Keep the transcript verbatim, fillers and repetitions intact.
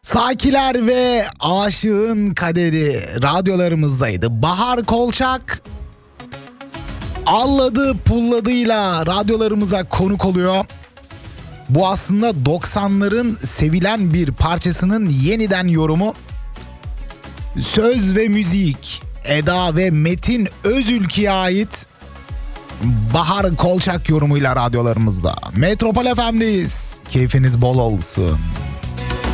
Sakiler ve Aşığın Kaderi radyolarımızdaydı. Bahar Kolçak alladı pulladığıyla radyolarımıza konuk oluyor. Bu aslında doksanların sevilen bir parçasının yeniden yorumu. Söz ve müzik Eda ve Metin Özülki'ye ait Bahar Kolçak yorumuyla radyolarımızda. Metropol F M'deyiz. Keyfiniz bol olsun.